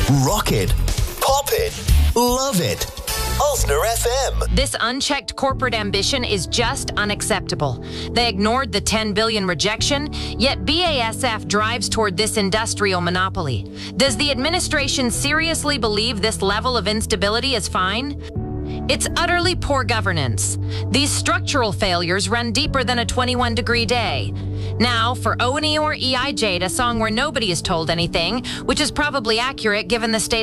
Rock it. Pop it. Love it. Ulster FM. This unchecked corporate ambition is just unacceptable. They ignored the $10 billion rejection, yet BASF drives toward this industrial monopoly. Does the administration seriously believe this level of instability is fine? It's utterly poor governance. These structural failures run deeper than a 21-degree day. Now, for O&E or EI Jade, a song where nobody is told anything, which is probably accurate given the state